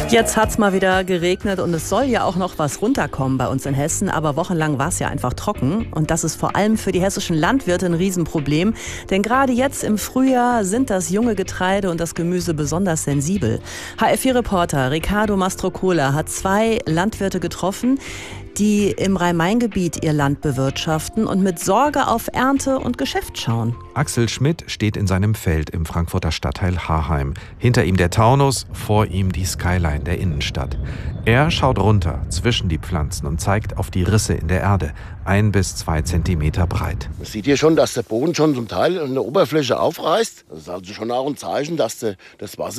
Jetzt hat's mal wieder geregnet und es soll ja auch noch was runterkommen bei uns in Hessen. Aber wochenlang war es ja einfach trocken. Und das ist vor allem für die hessischen Landwirte ein Riesenproblem. Denn gerade jetzt im Frühjahr sind das junge Getreide und das Gemüse besonders sensibel. HR4-Reporter Ricardo Mastrocola hat 2 Landwirte getroffen, die im Rhein-Main-Gebiet ihr Land bewirtschaften und mit Sorge auf Ernte und Geschäft schauen. Axel Schmidt steht in seinem Feld im Frankfurter Stadtteil Harheim. Hinter ihm der Taunus, vor ihm die Skyline der Innenstadt. Er schaut runter zwischen die Pflanzen und zeigt auf die Risse in der Erde, 1 bis 2 Zentimeter breit. Man sieht hier schon, dass der Boden schon zum Teil an der Oberfläche aufreißt. Das ist also schon auch ein Zeichen, dass das Wasser